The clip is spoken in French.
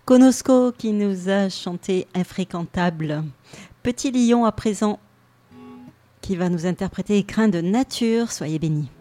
Konosko qui nous a chanté Infréquentable. Petit Lion à présent qui va nous interpréter Écrin de nature. Soyez bénis.